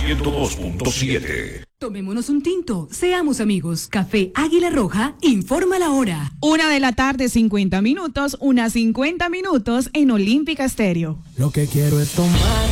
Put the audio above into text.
102.7. Tomémonos un tinto, seamos amigos. Café Águila Roja informa la hora. 1:50 p.m, 1:50 p.m en Olímpica Estéreo. Lo que quiero es tomar